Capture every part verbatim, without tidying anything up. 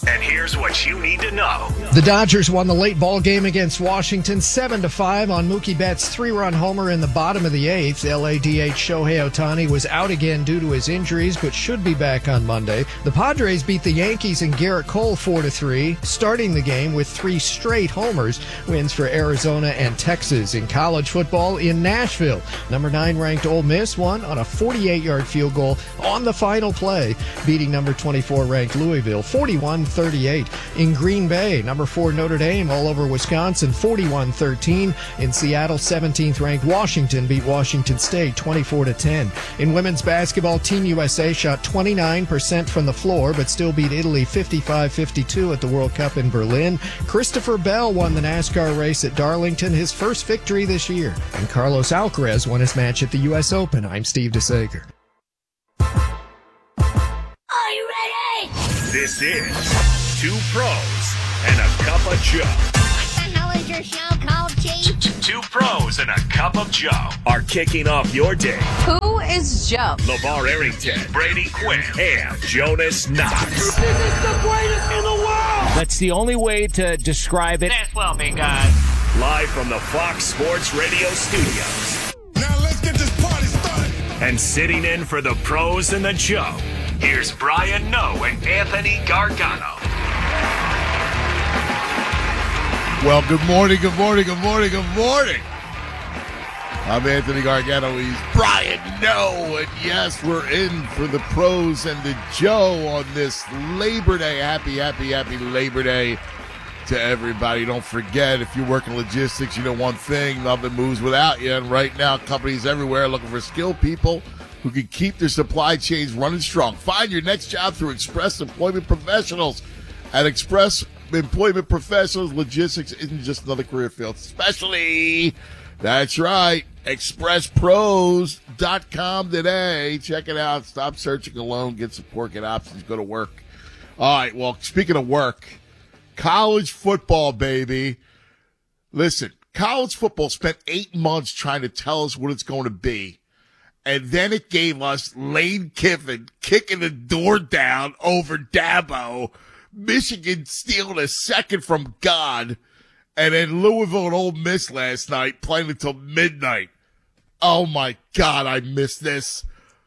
And here's what you need to know. The Dodgers won the late ball game against Washington seven to five on Mookie Betts' three-run homer in the bottom of the eighth. L A D H Shohei Ohtani was out again due to his injuries, but should be back on Monday. The Padres beat the Yankees and Garrett Cole four to three, starting the game with three straight homers. Wins for Arizona and Texas. In college football in Nashville, number nine ranked Ole Miss won on a forty-eight-yard field goal on the final play, beating number twenty-four ranked Louisville forty-one thirty-eight. In Green Bay, number four Notre Dame all over Wisconsin forty-one thirteen. In Seattle, seventeenth ranked Washington beat Washington State twenty-four to ten. In women's basketball, Team U S A shot twenty-nine percent from the floor but still beat Italy fifty-five fifty-two at the World Cup in Berlin. Christopher Bell won the NASCAR race at Darlington, his first victory this year. And Carlos Alcaraz won his match at the U S Open. I'm Steve DeSager. Are you ready? This is Two Pros and a Cup of Joe. What the hell is your show called, Chief? Two Pros and a Cup of Joe are kicking off your day. Who is Joe? LeVar Arrington, Brady Quinn, and Jonas Knox. This is the greatest in the world! That's the only way to describe it. This will be good. Live from the Fox Sports Radio studios. Now let's get this party started. And sitting in for the Pros and the Joe, here's Brian Noe and Anthony Gargano. Well, good morning, good morning, good morning, good morning. I'm Anthony Gargano. He's Brian Noe. And yes, we're in for the Pros and the Joe on this Labor Day. Happy, happy, happy Labor Day to everybody. Don't forget, if you're working logistics, you know one thing, nothing moves without you. And right now, companies everywhere are looking for skilled people who can keep their supply chains running strong. Find your next job through Express Employment Professionals. At Express Employment Professionals, logistics isn't just another career field, especially, that's right, express pros dot com today. Check it out. Stop searching alone. Get support. Get options. Go to work. All right, well, speaking of work, college football, baby. Listen, college football spent eight months trying to tell us what it's going to be. And then it gave us Lane Kiffin kicking the door down over Dabo, Michigan stealing a second from God, and then Louisville and Ole Miss last night playing until midnight. Oh, my God, I missed this.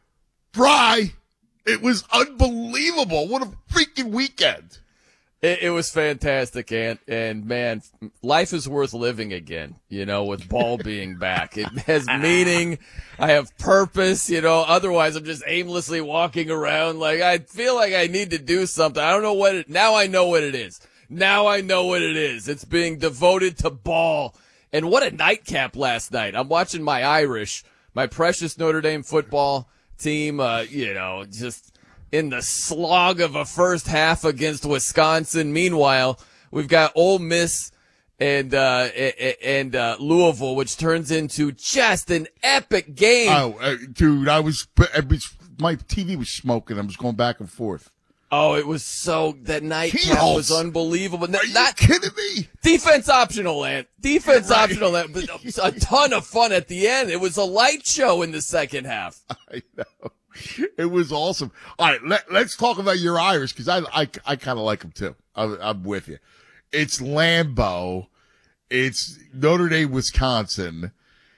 Bry, it was unbelievable. What a freaking weekend. It, it was fantastic, and, and, man, life is worth living again, you know, with ball being back. It has meaning. I have purpose, you know, otherwise I'm just aimlessly walking around. Like, I feel like I need to do something. I don't know what it, now I know what it is. Now I know what it is. It's being devoted to ball. And what a nightcap last night. I'm watching my Irish, my precious Notre Dame football team, uh, you know, just in the slog of a first half against Wisconsin. Meanwhile, we've got Ole Miss and uh and uh Louisville, which turns into just an epic game. Oh, uh, dude, I was, I was, my T V was smoking. I was going back and forth. Oh, it was so, that nightcap was unbelievable. Are you Not kidding me? Defense optional, Ant. Defense Right. optional, Ant. But a ton of fun at the end. It was a light show in the second half. I know. It was awesome. All right, let, let's talk about your Irish, because I, I, I kind of like them too. I, I'm with you. It's Lambeau. It's Notre Dame, Wisconsin.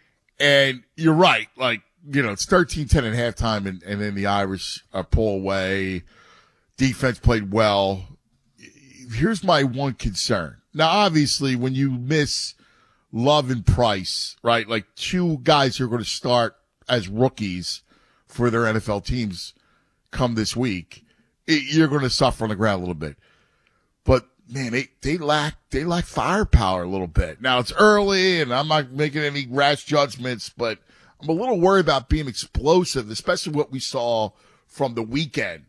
And you're right. Like, you know, it's thirteen ten at halftime, and, and then the Irish are pull away. Defense played well. Here's my one concern. Now, obviously, when you miss Love and Price, right, like two guys who are going to start as rookies for their N F L teams come this week, it, you're going to suffer on the ground a little bit. But man, they, they lack, they lack firepower a little bit. Now it's early and I'm not making any rash judgments, but I'm a little worried about being explosive, especially what we saw from the weekend.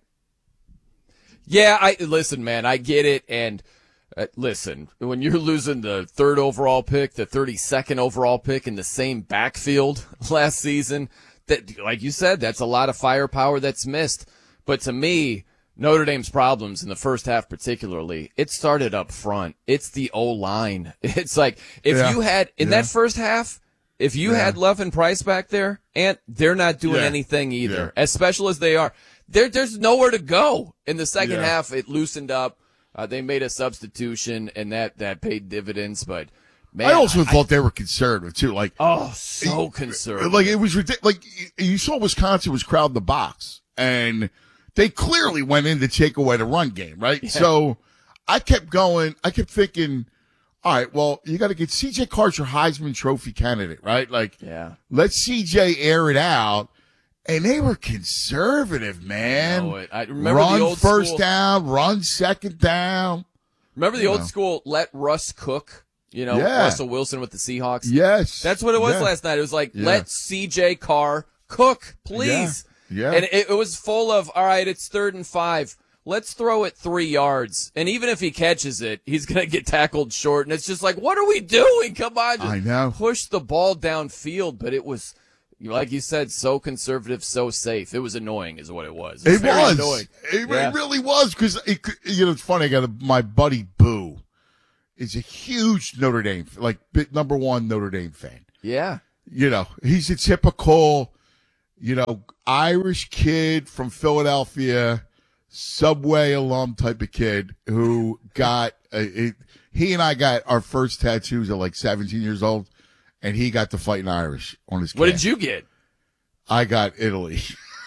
Yeah, I listen, man, I get it. And uh, listen, when you're losing the third overall pick, the thirty-second overall pick in the same backfield last season, that, like you said, that's a lot of firepower that's missed. But to me, Notre Dame's problems in the first half particularly, it started up front. It's the O-line. It's like, if yeah. you had, in yeah. that first half, if you yeah. had Love and Price back there, and they're not doing yeah. anything either, yeah. as special as they are. There, there's nowhere to go. In the second yeah. half, it loosened up. Uh, they made a substitution, and that, that paid dividends. But man, I also I, thought they were conservative too. Like, oh, so conservative. Like it was ridiculous. Like you saw, Wisconsin was crowding the box, and they clearly went in to take away the run game, right? Yeah. So I kept going. I kept thinking, all right, well, you got to get C J Carr's your Heisman Trophy candidate, right? Like, yeah. let C J air it out. And they were conservative, man. I know it. I remember run the old first school, down, run second down. Remember the you old know. school, let Russ cook? You know, Yeah. Russell Wilson with the Seahawks. Yes. That's what it was yeah. last night. It was like, Yeah. let C J Carr cook, please. Yeah. And it, it was full of, all right, it's third and five. Let's throw it three yards. And even if he catches it, he's going to get tackled short. And it's just like, what are we doing? Come on. Just I know. push the ball downfield. But it was, like you said, so conservative, so safe. It was annoying is what it was. It was. It very was. Annoying. It, Yeah. it really was because, you know, it's funny. I got a, my buddy Boo is a huge Notre Dame, like big, number one Notre Dame fan. Yeah. You know, he's a typical, you know, Irish kid from Philadelphia, Subway alum type of kid who got, a, it, he and I got our first tattoos at like seventeen years old, and he got the fighting Irish on his calf. What did you get? I got Italy.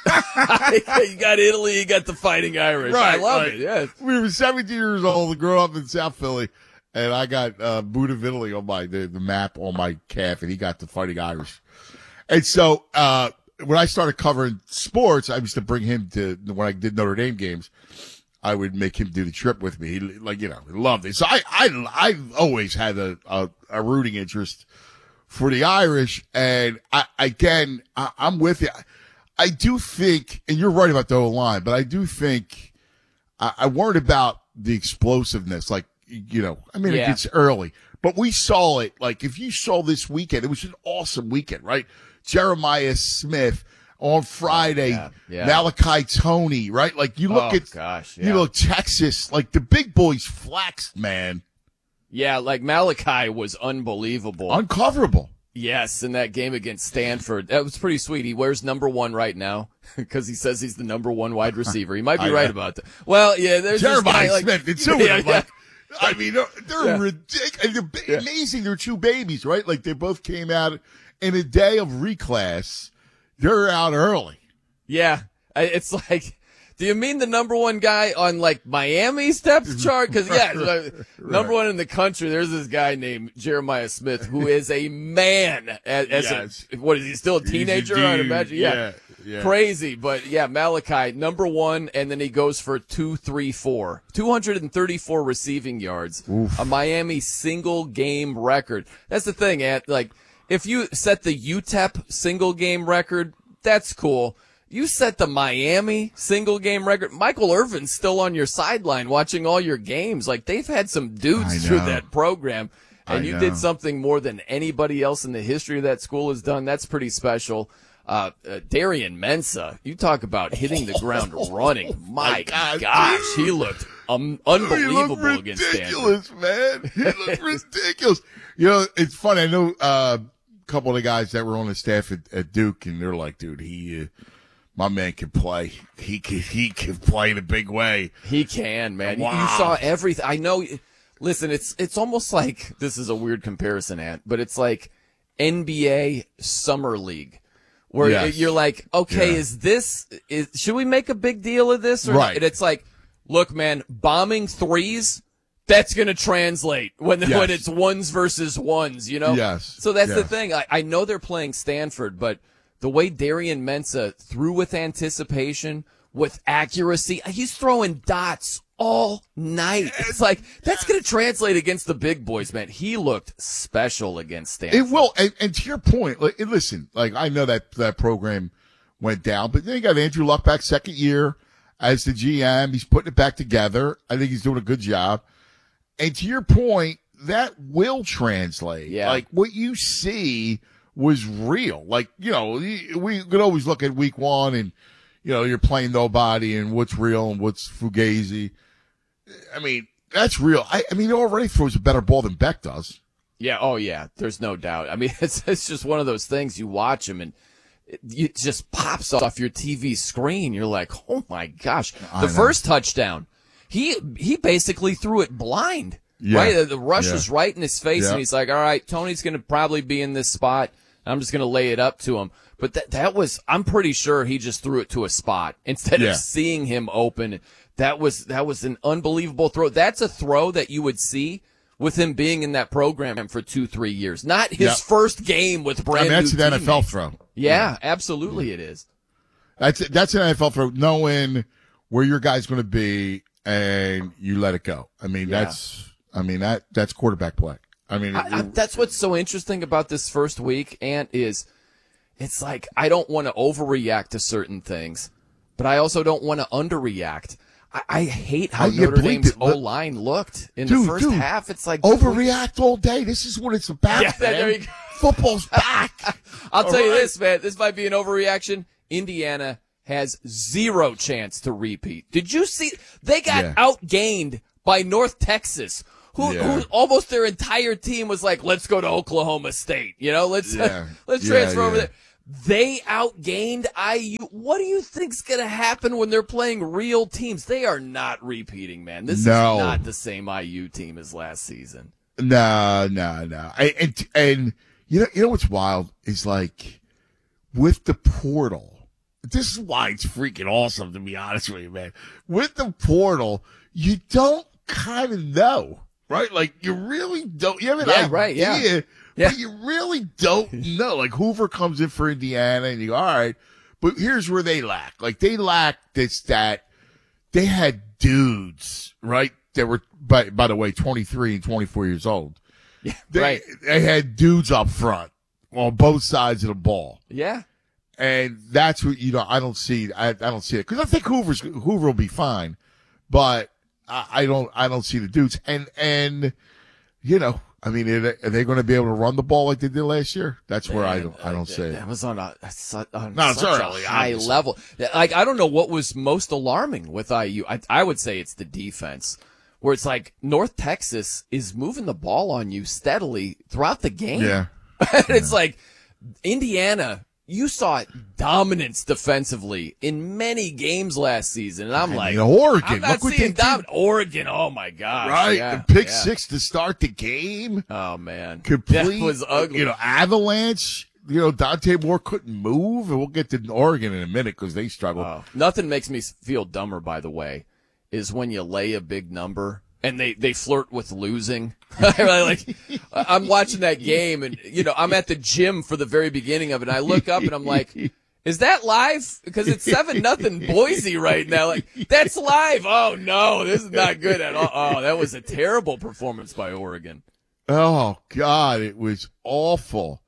You got Italy, you got the Fighting Irish. I love right. it, yeah. We were seventeen years old, grew up in South Philly, and I got uh, Boot of Italy on my the, the map on my calf, and he got the Fighting Irish. And so uh, when I started covering sports, I used to bring him to, when I did Notre Dame games, I would make him do the trip with me. He, like, you know, he loved it. So I, I, I've always had a, a, a rooting interest for the Irish. And I, again, I, I'm with you. I do think, and you're right about the O-line, but I do think I, I worried about the explosiveness. Like, you know, I mean, Yeah. it gets early, but we saw it. Like, if you saw this weekend, it was an awesome weekend, right? Jeremiah Smith on Friday, yeah, yeah. Malachi Tony, right? Like, you look Oh, at, gosh, you yeah. know, Texas, like the big boys flexed, man. Yeah, like Malachi was unbelievable. Uncoverable. Yes, in that game against Stanford. That was pretty sweet. He wears number one right now because he says he's the number one wide receiver. He might be I right know. about that. Well, yeah, there's this Jeremiah guy, like, Smith, it's so yeah, like, yeah. I mean, they're, they're Yeah. ridiculous. They're ba- Yeah. amazing. They're two babies, right? Like, they both came out in a day of reclass. They're out early. Yeah, I- it's like, do you mean the number one guy on like Miami's depth chart? Because yeah, like, number one in the country. There's this guy named Jeremiah Smith who is a man. As, as Yes. a, what is he still a teenager? He's a I'd dude. imagine. Yeah. Yeah, yeah. Crazy, but yeah, Malachi number one, and then he goes for two, three, four, two hundred thirty-four receiving yards, a Miami single game record. That's the thing, Ant. Like, if you set the U T E P single game record, that's cool. You set the Miami single game record. Michael Irvin's still on your sideline watching all your games. Like, they've had some I dudes through know. that program, and I you know. did something more than anybody else in the history of that school has done. That's pretty special. Uh, uh, Darian Mensah, you talk about hitting the ground running. My God, gosh, dude. he looked um, He unbelievable looked against Stanford. ridiculous, man. He looked ridiculous. You know, it's funny. I know uh, a couple of the guys that were on the staff at, at Duke, and they're like, dude, he, uh, my man can play. He can, he can play in a big way. He can, man. You- You, Wow. saw everything. I know. Listen, it's it's almost like, this is a weird comparison, Ant, but it's like N B A Summer League, where Yes. you're like, okay, Yeah. is this? Is should we make a big deal of this? Or Right. not? And it's like, look, man, bombing threes. That's going to translate when Yes. when it's ones versus ones, you know? Yes. So that's the Yeah. thing. I, I know they're playing Stanford, but the way Darian Mensah threw with anticipation, with accuracy, he's throwing dots all night. It's like, that's going to translate against the big boys, man. He looked special against Stanford. It will, and, and to your point, like, and listen, like, I know that that program went down, but then you got Andrew Luck back second year as the G M. He's putting it back together. I think he's doing a good job. And to your point, that will translate. Yeah. Like, what you see was real. Like, you know, we could always look at week one and, you know, you're playing nobody and what's real and what's fugazi. I mean, that's real. I, I mean, he already throws a better ball than Beck does. Yeah. Oh, yeah. There's no doubt. I mean, it's it's just one of those things. You watch him and it, it just pops off your T V screen. You're like, oh my gosh. I The know. first touchdown, he he basically threw it blind. Yeah. Right, the, the rush Yeah. was right in his face, Yeah. and he's like, "All right, Tony's going to probably be in this spot. I'm just going to lay it up to him." But that that was, I'm pretty sure he just threw it to a spot instead Yeah. of seeing him open. That was that was an unbelievable throw. That's a throw that you would see with him being in that program for two, three years. Not his Yeah. first game with I brand mean, that's new an N F L teammates. throw. Yeah, absolutely, it is. That's that's an N F L throw, knowing where your guy's going to be and you let it go. I mean, Yeah. that's I mean that that's quarterback play. I mean, I, I, that's what's so interesting about this first week, Ant, is it's like I don't want to overreact to certain things, but I also don't want to underreact. I, I hate how I- yeah, Notre believe Dame's it. Look- O-line looked in Dude, the first dude, half. It's like overreact all day. This is what it's about. Yeah, man. there you go. Football's back. I'll All tell you right. this, man. This might be an overreaction. Indiana has zero chance to repeat. Did you see? They got Yeah. outgained by North Texas, who, Yeah. who almost their entire team was like, "Let's go to Oklahoma State." You know, let's Yeah. let's Yeah, transfer over yeah. there. They outgained I U. What do you think's going to happen when they're playing real teams? They are not repeating, man. This No. is not the same I U team as last season. No, no, no. And, and and you know you know what's wild is like with the portal. This is why it's freaking awesome, to be honest with you, man. With the portal, you don't kind of know, right? Like you really don't. You have an Yeah, idea, right, yeah. Yeah. but you really don't know. Like Hoover comes in for Indiana, and you go, all right. But here's where they lack. Like they lack this that they had dudes, right? That were, by by the way, twenty-three and twenty-four years old. Yeah, They, right. they had dudes up front on both sides of the ball. Yeah. And that's what, you know, I don't see, I, I don't see it. Cause I think Hoover's, Hoover will be fine, but I, I don't, I don't see the dudes. And, and, you know, I mean, are they, are they going to be able to run the ball like they did last year? That's where I don't, I don't see it. That was on a, su- on No, it's such early, a high obviously. level. Like, I don't know what was most alarming with I U. I, I would say it's the defense, where it's like North Texas is moving the ball on you steadily throughout the game. Yeah. And it's like Indiana, you saw dominance defensively in many games last season. And I'm I like, mean, Oregon, I'm not look what seeing they did. dominance. Oregon, oh my gosh. Right. Yeah, the pick yeah. six to start the game. Oh man. Complete. That was ugly. You know, avalanche. You know, Dante Moore couldn't move. And we'll get to Oregon in a minute because they struggled. Oh, nothing makes me feel dumber, by the way, is when you lay a big number and they, they flirt with losing. Like, I'm watching that game and, you know, I'm at the gym for the very beginning of it. And I look up and I'm like, is that live? Because it's seven nothing Boise right now. Like, that's live. Oh no, this is not good at all. Oh, that was a terrible performance by Oregon. Oh God, it was awful,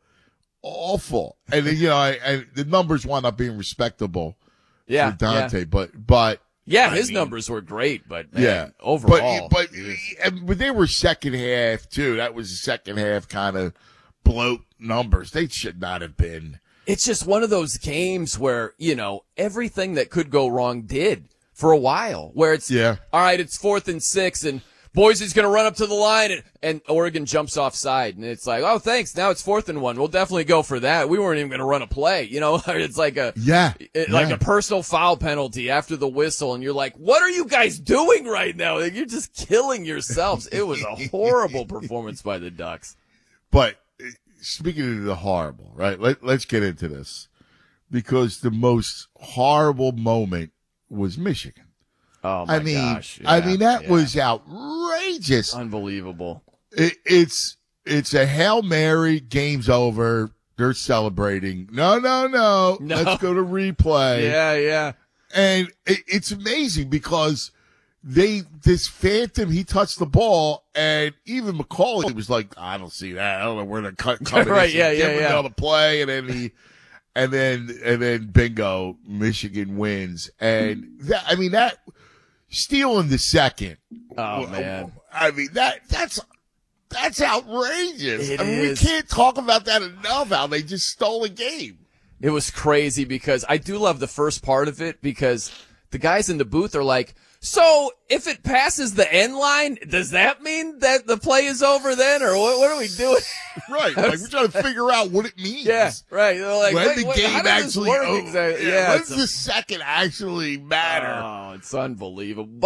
awful. And then, you know, I, and the numbers wound up being respectable Yeah. for Dante, Yeah, but but yeah I his mean, numbers were great, but man, yeah, overall. But but, and- but they were second half too. That was the second half kind of bloat numbers. They should not have been. It's just one of those games where, you know, everything that could go wrong did for a while, where it's, Yeah. all right, it's fourth and six and Boise's going to run up to the line and, and Oregon jumps offside. And it's like, oh, thanks. Now it's fourth and one. We'll definitely go for that. We weren't even going to run a play. You know, it's like a, Yeah, it- like yeah. a personal foul penalty after the whistle. And you're like, what are you guys doing right now? Like, you're just killing yourselves. It was a horrible performance by the Ducks. But uh, speaking of the horrible, right? Let, let's get into this because the most horrible moment was Michigan. Oh my I mean, gosh. I Yeah, mean that yeah. was outrageous. Unbelievable. It, it's it's a Hail Mary. Game's over. They're celebrating. No, no, no. No. Let's go to replay. Yeah, yeah. And it, it's amazing because they this Phantom he touched the ball and even McCauley was like, I don't see that. I don't know where they're cut coming. Right, in. yeah, Give yeah, him yeah. another play and then he. And then, and then bingo, Michigan wins. And that, I mean, that, stealing the second. Oh, man. I mean, that, that's, that's outrageous. It I mean, is. we can't talk about that enough, how they just stole a game. It was crazy because I do love the first part of it because the guys in the booth are like, so if it passes the end line, does that mean that the play is over then? Or what, what are we doing? Right. Like, we're trying to figure out what it means. Yeah, right. They're like, When wait, the wait, game how does this actually, work oh, exactly? yeah, Yeah, when it's does the second actually matter? Oh, it's unbelievable. But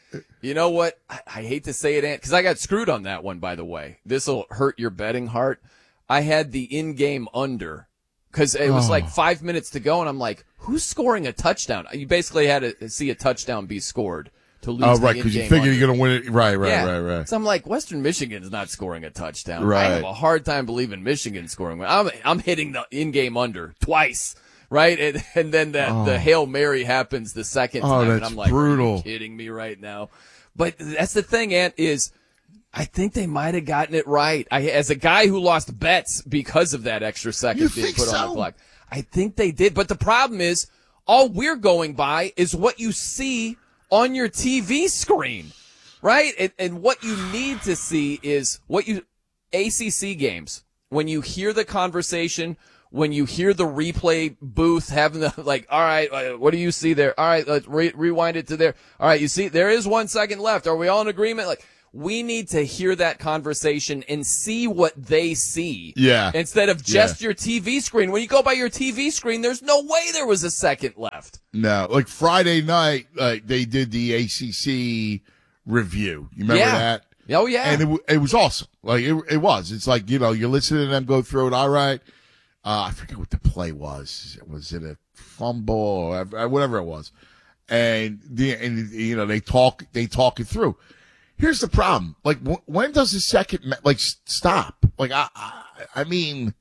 You know what? I, I hate to say it, Ant, because I got screwed on that one, by the way. This will hurt your betting heart. I had the in-game under because it was Oh. like five minutes to go, and I'm like, who's scoring a touchdown? You basically had to see a touchdown be scored to lose Oh, the right, because you in-game figure under. you're going to win it. Right, right, yeah. right, right. So I'm like, Western Michigan's not scoring a touchdown. Right. I have a hard time believing Michigan scoring. I'm I'm hitting the in-game under twice, right? And and then the, Oh. the Hail Mary happens the second Oh, time, and that's I'm like, brutal. are you kidding me right now? But that's the thing, Ant, is I think they might have gotten it right. I, as a guy who lost bets because of that extra second You being think put on so? the clock, I think they did. But the problem is, all we're going by is what you see on your T V screen, right? And, and what you need to see is what you A C C games. When you hear the conversation, when you hear the replay booth having the, like, all right, uh, what do you see there? All right, let's re- rewind it to there. All right, you see, there is one second left. Are we all in agreement? Like, we need to hear that conversation and see what they see. Yeah. Instead of just Yeah. your T V screen. When you go by your T V screen, there's no way there was a second left. No, like Friday night, like they did the A C C review. You remember Yeah. that? Oh, yeah. And it, w- it was awesome. Like it, it was. It's like, you know, you're listening to them go through it. All right. Uh, I forget what the play was. Was it a fumble or whatever it was? And the, and you know, they talk, they talk it through. Here's the problem. Like, w- when does the second, ma- like, s- stop? Like, I, I, I mean,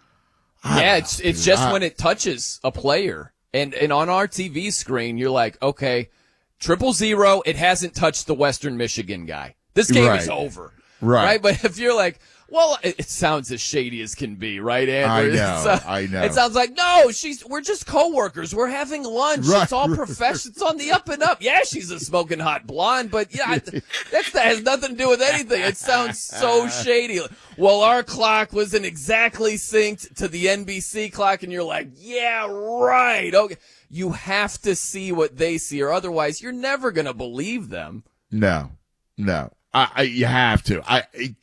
I Yeah, don't it's know, it's dude. just I- when it touches a player. And and on our T V screen, you're like, okay, triple zero, it hasn't touched the Western Michigan guy. This game is Right. over. Right. But if you're like, well, it, it sounds as shady as can be, right, Andrew? I know, It's, uh, I know. It sounds like, no, she's we're just coworkers. We're having lunch. Right, It's all right. professional. It's on the up and up. Yeah, she's a smoking hot blonde, but yeah, that's, that has nothing to do with anything. It sounds so shady. Well, our clock wasn't exactly synced to the N B C clock, and you're like, yeah, right. Okay. You have to see what they see, or otherwise you're never going to believe them. No, no. I, I you have to. I, I,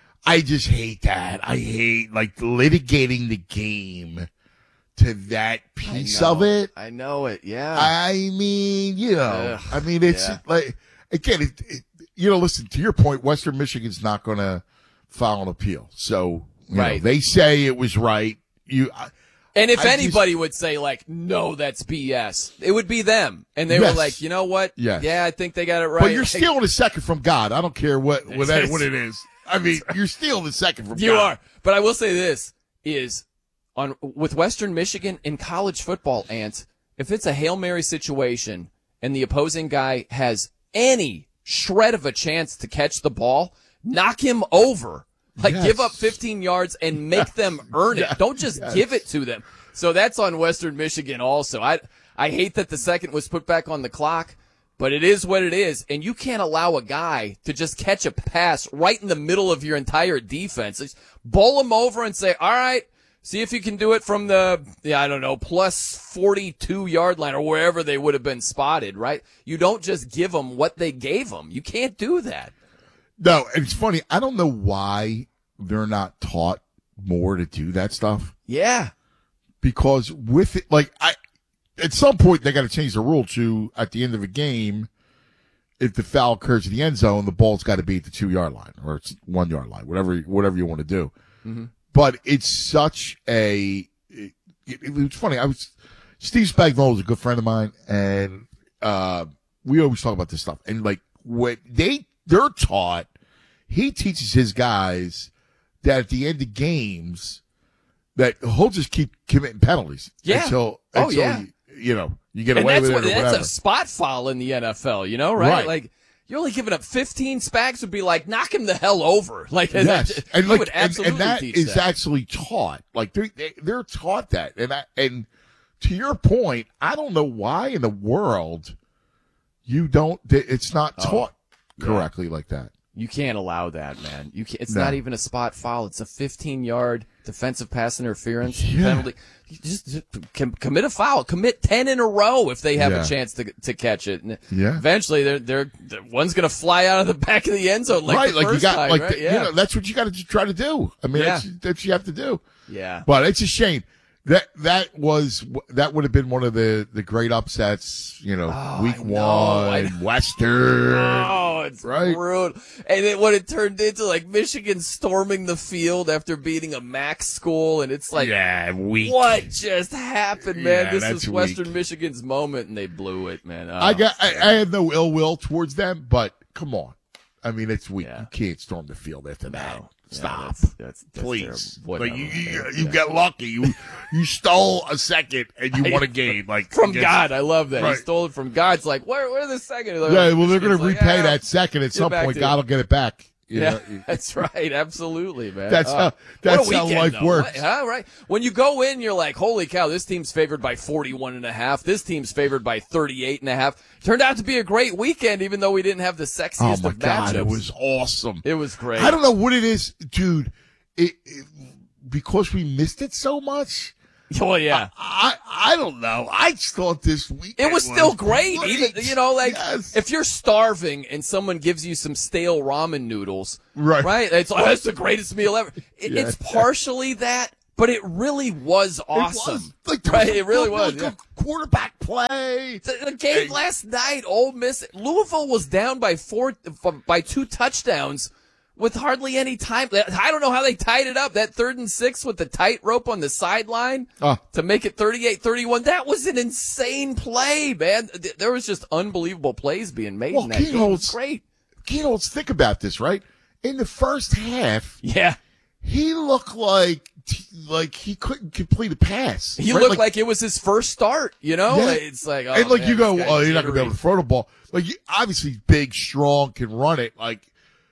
I just hate that. I hate like litigating the game to that piece I know. of it. I know it. Yeah. I mean, you know, Ugh, I mean, it's yeah. like again, it, it, you know, listen to your point. Western Michigan's not going to file an appeal, so you know, Right. they say it was right. You. I, And if I just- anybody would say, like, no, that's B S, it would be them. And they Yes. were like, you know what? Yes. Yeah, I think they got it right. But you're Like, stealing a second from God. I don't care what what, that, It's- what it is. I mean, you're stealing a second from You God. are. But I will say this is on with Western Michigan in college football, Ant, if it's a Hail Mary situation and the opposing guy has any shred of a chance to catch the ball, knock him over. Like, Yes. give up fifteen yards and make them earn it. Yes. Don't just Yes. give it to them. So that's on Western Michigan also. I I hate that the second was put back on the clock, but it is what it is. And you can't allow a guy to just catch a pass right in the middle of your entire defense. Just bowl him over and say, all right, see if you can do it from the, yeah, I don't know, plus forty-two yard line or wherever they would have been spotted, right? You don't just give them what they gave them. You can't do that. No, and it's funny. I don't know why they're not taught more to do that stuff. Yeah. Because with it, like I, at some point they got to change the rule to at the end of a game, if the foul occurs in the end zone, the ball's got to be at the two yard line or it's one yard line, whatever whatever you want to do. Mm-hmm. But it's such a. It, it, it was funny. I was Steve Spagnuolo is a good friend of mine, and uh, we always talk about this stuff. And like when they they're taught, he teaches his guys that at the end of games, that he'll just keep committing penalties. Yeah. Until, Oh, until yeah. you, you know, you get And away that's with what, it or that's whatever. a spot foul in the N F L, you know, right? Right. Like, you're only giving up fifteen. Spags would be like, knock him the hell over. Like, Yes. that, And he like, would and, absolutely and that teach is that. actually taught. Like they're, they, they're taught that. And I, and to your point, I don't know why in the world you don't, it's not taught correctly like that. You can't allow that, man. You can't, it's No. not even a spot foul. It's a fifteen yard defensive pass interference Yeah. penalty. You just, just com- commit a foul. Commit ten in a row if they have Yeah. a chance to to catch it. And Yeah. eventually, they're they're, they're one's gonna fly out of the back of the end zone like right. the Like first you got, time, like, right? the- yeah. you know, that's what you got to try to do. I mean, Yeah. that's, that's what you have to do. yeah. But it's a shame. That that was that would have been one of the, the great upsets, you know, Oh, week I know, I one, Western. Oh, it's Right. brutal. And then what it turned into, like Michigan storming the field after beating a MAC school, and it's like, yeah, weak. what just happened, man? Yeah, this that's was Western weak. Michigan's moment, and they blew it, man. Oh, I got I, I had no ill will towards them, but come on. I mean, it's weak. Yeah. You can't storm the field after that. No. Yeah, Stop. that's, that's, that's Please. terrible. Like Whatever, you, you, man. you Yeah. got lucky. You you stole a second and you I- won a game. Like From against- God, I love that. Right. He stole it from God. It's like, where, where the second? Like, Yeah, well, they're going to Michigan's repay like, ah, that second at get some back point. to God it. will get it back. You Yeah, know? that's right. Absolutely, man. That's Uh, how- what that's a how weekend, life though. works. What- huh, right. When you go in, you're like, holy cow, this team's favored by forty-one and a half. This team's favored by thirty-eight and a half. Turned out to be a great weekend, even though we didn't have the sexiest Oh my of God, matchups. it was awesome. It was great. I don't know what it is, dude. It, it because we missed it so much. Well, yeah. I I don't know. I just thought this week It was still great. Even, you know, like, Yes. if you're starving and someone gives you some stale ramen noodles, Right. right? It's like, that's the greatest meal ever. It, Yeah. It's partially that, but it really was awesome. It was like there Right, was a- it really like was, a yeah. quarterback play. The, the game Hey. last night, Ole Miss, Louisville was down by four, by two touchdowns with hardly any time. I don't know how they tied it up. That third and six with the tightrope on the sideline Uh, to make it thirty-eight thirty-one. That was an insane play, man. Th- There was just unbelievable plays being made Well, in that game. It was Keynote's- great. you know, let's think about this, right? In the first half, Yeah. he looked like like he couldn't complete a pass. He right? looked like, it was his first start, you know? Yeah. It's like, oh, and like man, you go, this guy's oh, you're not gonna be able jittery. to throw the ball. Like you, obviously, he's big, strong, can run it. Like,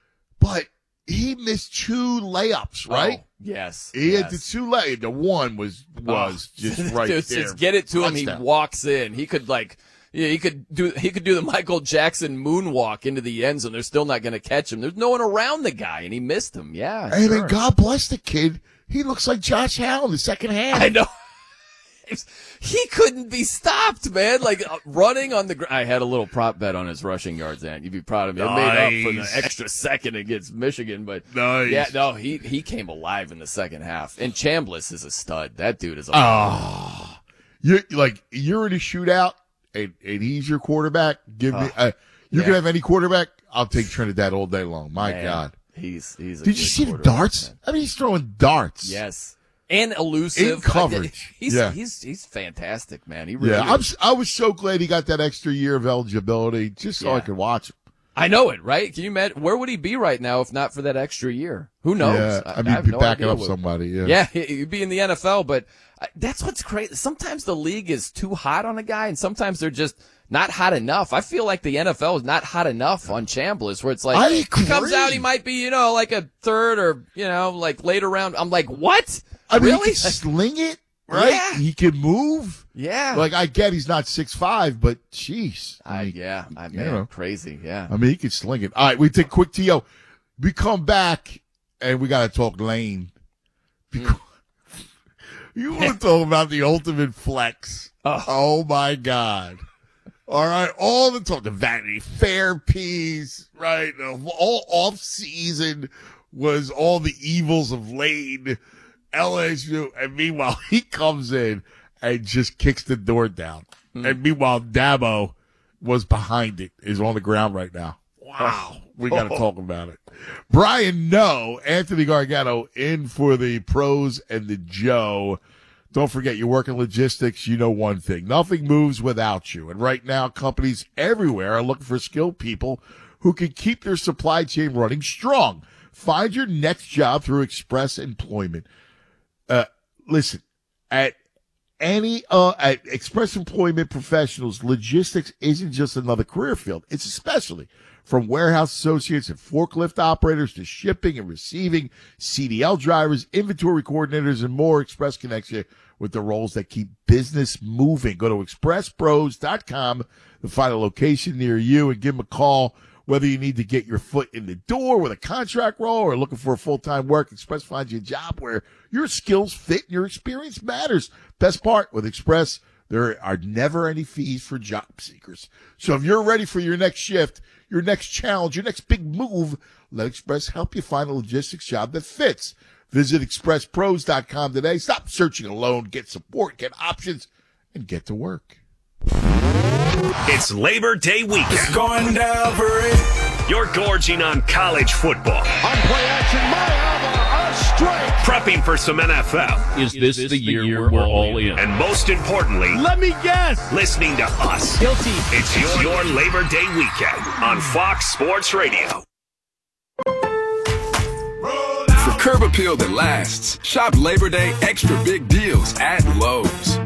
but he missed two layups, right? Oh, yes. He yes. had the two lay. The one was was Oh. just right Dude, there. Just get it to him. He Touchdown. walks in. He could like, yeah, he could do. He could do the Michael Jackson moonwalk into the end zone. They're still not going to catch him. There's no one around the guy, and he missed him. Yeah, And sure. then God bless the kid. He looks like Josh Allen in the second half. I know. He couldn't be stopped, man. Like uh, running on the ground. I had a little prop bet on his rushing yards, and you'd be proud of me. It made up for the Nice. extra second against Michigan, but Nice. yeah, no, he he came alive in the second half. And Chambliss is a stud. That dude is a Oh, you like you're in a shootout, and, and he's your quarterback. Give me, uh, you yeah. can have any quarterback. I'll take Trinidad all day long. My man. God, He's he's. A did you good see the quarterback, darts? man. I mean, he's throwing darts. Yes. And elusive. In coverage. He's, Yeah. he's, he's fantastic, man. He really Yeah, I'm, is. s- I was so glad he got that extra year of eligibility just so I Yeah. could watch him. I know it, right? Can you imagine? Where would he be right now if not for that extra year? Who knows? Yeah, I mean, have be no backing idea up what- somebody. Yeah. Yeah, he- he'd be in the N F L, but uh, that's what's crazy. Sometimes the league is too hot on a guy, and sometimes they're just not hot enough. I feel like the N F L is not hot enough on Chambliss, where it's like, I he comes agree. out, he might be, you know, like a third or, you know, like later round. I'm like, what? I mean, really? he can sling it, right? Yeah. He can move. Yeah. Like, I get he's not six five, but jeez. I, I mean, yeah, I you man, know. crazy. Yeah. I mean, he can sling it. All right, we take a quick T O. We come back, and we got to talk Lane. Because you want to talk about the ultimate flex. Oh. Oh, my God. All right, all the talk, the Vanity Fair piece, right? All off season was all the evils of Lane, L S U, and meanwhile he comes in and just kicks the door down. And meanwhile Dabo was behind it, is on the ground right now. Wow, we got to talk about it. Brian, no, Anthony Gargano in for the pros and the Joe. Don't forget, you're working logistics. You know one thing. Nothing moves without you. And right now, companies everywhere are looking for skilled people who can keep their supply chain running strong. Find your next job through Express Employment. Uh, listen, at any, uh, at Express Employment Professionals, logistics isn't just another career field. It's a specialty. From warehouse associates and forklift operators to shipping and receiving, C D L drivers, inventory coordinators, and more, Express connects you with the roles that keep business moving. Go to express pros dot com to find a location near you and give them a call. Whether you need to get your foot in the door with a contract role or looking for a full-time work, Express finds you a job where your skills fit and your experience matters. Best part, with Express, there are never any fees for job seekers. So if you're ready for your next shift, your next challenge, your next big move, let Express help you find a logistics job that fits. Visit express pros dot com today. Stop searching alone. Get support, get options, and get to work. It's Labor Day weekend. It's going down for it. You're gorging on college football. On play action, Miami, a strike. Prepping for some N F L. Is this, this the, the year, year we're all in? And most importantly, let me guess, listening to us. Guilty. It's your, your Labor Day weekend on Fox Sports Radio. For curb appeal that lasts, shop Labor Day extra big deals at Lowe's.